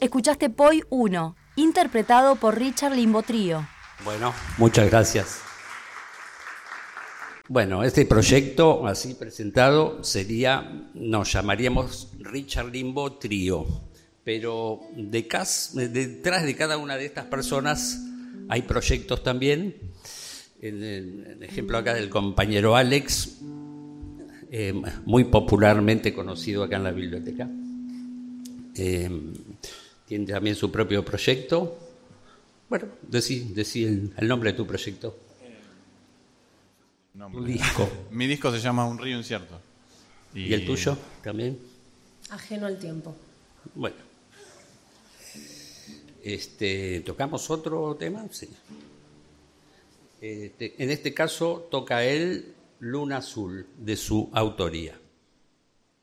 escuchaste Poi 1, interpretado por Richard Limbo Trío. Bueno, muchas gracias. Bueno, este proyecto, así presentado, nos llamaríamos Richard Limbo Trío, pero detrás de cada una de estas personas hay proyectos también. El ejemplo acá del compañero Alex, muy popularmente conocido acá en la biblioteca. Tiene también su propio proyecto. Bueno, decí el nombre de tu proyecto. Tu disco. Mi disco se llama Un río incierto. ¿Y el tuyo también? Ajeno al tiempo. Bueno. ¿Tocamos otro tema? Sí. En este caso toca él Luna Azul, de su autoría.